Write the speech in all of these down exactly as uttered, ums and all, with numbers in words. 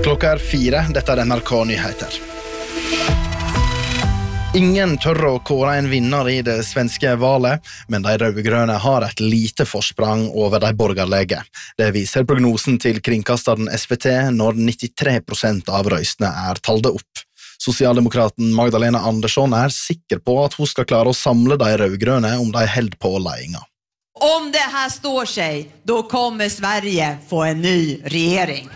Klokka er fire, dette er N R K Nyheter. Ingen tør å kåre en vinner i det svenske valet, men de rødgrønne har et lite forsprang over de borgerlige. Det viser prognosen til kringkasteren S V T når nittitre prosent av røystene er talde opp. Sosialdemokraten Magdalena Andersson er sikker på at hun skal klare å samle de rødgrønne om de held på ledelsen. Om det här står sig, då kommer Sverige få en ny regering.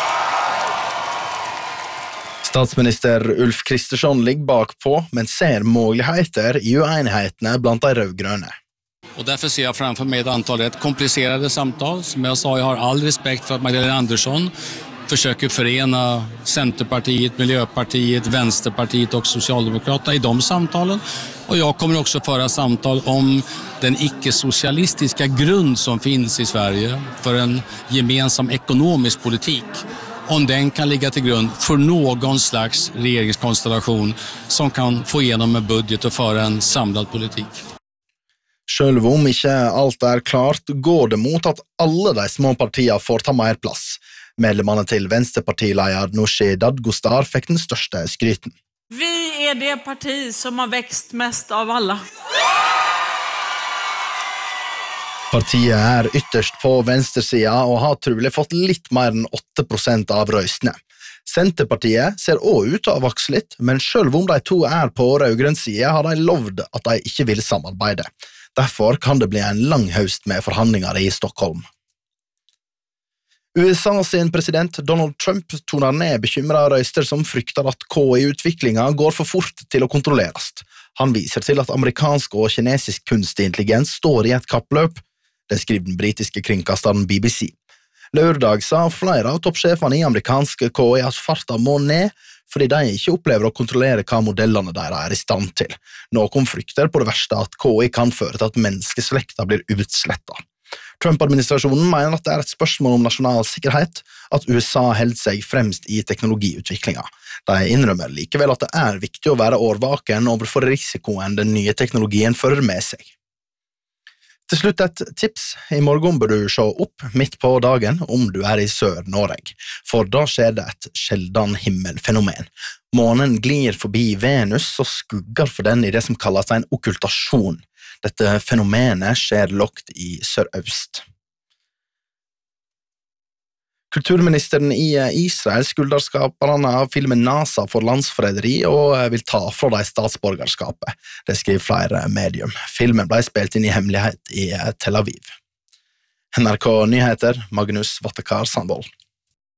Statsminister Ulf Kristersson ligger bakpå, men ser muligheter i uenighetene blant de rødgrønne. Och därför ser jag framför mig ett antal rätt komplicerade samtal. Som jag sa, jag har all respekt för att Magdalena Andersson försöker förena Centerpartiet, Miljöpartiet, Vänsterpartiet och Socialdemokraterna i de samtalen. Och jag kommer också föra samtal om den icke-socialistiska grund som finns i Sverige för en gemensam ekonomisk politik. Om den kan ligga till grund för någon slags regeringskonstellation som kan få igenom en budget och föra en samlad politik. Selv om ikke alt er klart, går det mot at alle de små partiene får ta mer plass. Medlemmene til Venstrepartileder Nooshi Dadgostar fikk den største skryten. Vi är det parti som har växt mest av alla. Partiet er ytterst på venstresida og har trolig fått litt mer enn åtte prosent av røystene. Senterpartiet ser også ut til å vokse litt, men selv om de to er på rødgrønn side, har de lovd at de ikke vil samarbeide. Derfor kan det bli en lang høst med forhandlinger i Stockholm. U S A sin president Donald Trump toner ned bekymrede røyster som frykter at K I-utviklingen går for fort til å kontrolleres. Han viser til at amerikansk og kinesisk kunstig intelligens står i et kappløp. Det skriver den britiske kringkasteren B B C. Lørdag sa flere av toppsjefene i amerikanske K I at farta må ned, fordi de ikke opplever å kontrollere hva modellene deres er i stand til. Noen frykter på det verste at K I kan føre til at menneskeslekta blir utslettet. Trump-administrasjonen mener at det er et spørsmål om nasjonal sikkerhet, at U S A holder seg fremst i teknologiutviklingen. De innrømmer likevel at det er viktig å være årvaken overfor risikoen den nye teknologien fører med seg. Til slutt et tips. I morgen bør du se opp midt på dagen om du er i Sør-Norge, for da skjer det et sjeldan himmelfenomen. Månen glir forbi Venus og skugger for den i det som kalles en okkultasjon. Dette fenomenet skjer lågt i sørøst. Kulturministeren i Israel skylder skaperne av filmen NASA for landsforræderi og vil ta fra de statsborgerskapet. Det skriver flere medium. Filmen ble spilt inn i hemmelighet i Tel Aviv. N R K Nyheter, Magnus Vattekar Sandvold.